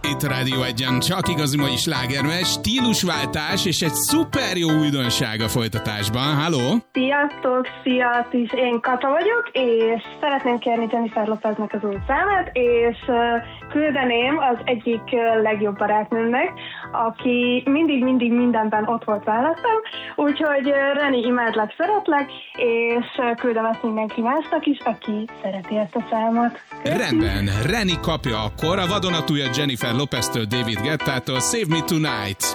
Itt a Rádió Egyen csak igazi mai slágermes, stílusváltás és egy szuper jó újdonság a folytatásban. Halló! Sziasztok, szia, én Kata vagyok, és szeretném kérni Jennifer Lopeznek az új számát, és küldeném az egyik legjobb barátnőmnek, aki mindig mindenben ott volt mellettem, úgyhogy Reni, imádlak, szeretlek, és küldöm ezt mindenki másnak is, aki szereti ezt a számot. Köszi. Rendben, Reni kapja akkor a vadonatúja Jennifer Lopeztől, David Guettától, Save Me Tonight.